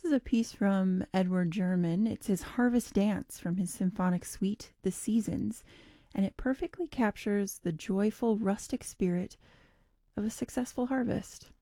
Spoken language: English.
is a piece from Edward German. It's his Harvest Dance from his symphonic suite, The Seasons, and it perfectly captures the joyful rustic spirit of a successful harvest.